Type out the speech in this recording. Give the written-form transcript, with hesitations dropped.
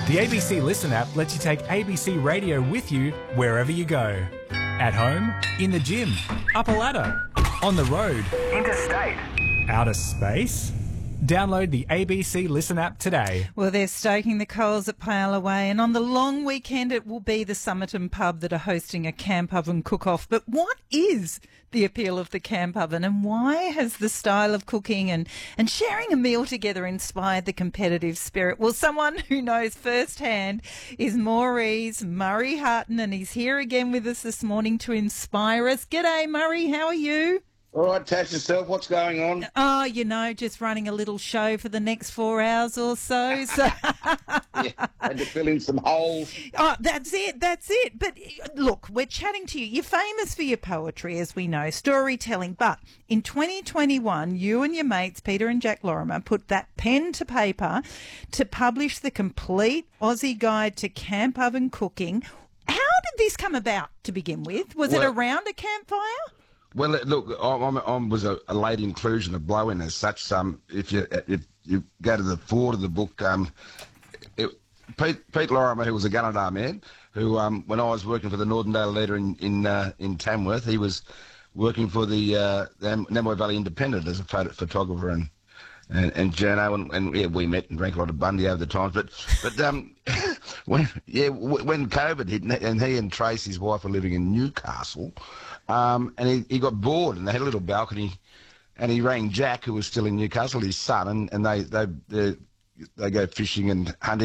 The ABC Listen app lets you take ABC Radio with you wherever you go. At home, in the gym, up a ladder, on the road, interstate, outer space. Download the ABC Listen app today. Well, they're stoking the coals at Pale Way, and on the long weekend it will be the Somerton pub that are hosting a camp oven cook-off. But what is the appeal of the camp oven, and why has the style of cooking and sharing a meal together inspired the competitive spirit? Well, someone who knows firsthand is Maurice Murray Harton, and he's here again with us this morning to inspire us. G'day, Murray. How are you? All right, Tash, yourself, what's going on? Oh, you know, just running a little show for the next 4 hours or so. Yeah, had to fill in some holes. Oh, that's it. But look, we're chatting to you. You're famous for your poetry, as we know, storytelling. But in 2021, you and your mates, Peter and Jack Lorimer, put that pen to paper to publish the complete Aussie guide to camp oven cooking. How did this come about to begin with? Was it around a campfire? Well, look, I was a late inclusion of blow-in as such. If you go to the forward of the book, Pete Lorimer, who was a Gunnedah man, who when I was working for the Nordendale Leader in Tamworth, he was working for the Namoi Valley Independent as a photographer and journo, and yeah, we met and drank a lot of Bundy over the times. But when COVID hit, and he and Trace, his wife, were living in Newcastle. And he got bored, and they had a little balcony, and he rang Jack, who was still in Newcastle, his son, and they go fishing and hunting.